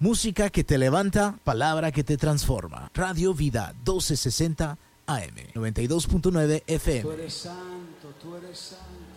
Música que te levanta, palabra que te transforma. Radio Vida 1260 AM, 92.9 FM. Tú eres santo, tú eres santo.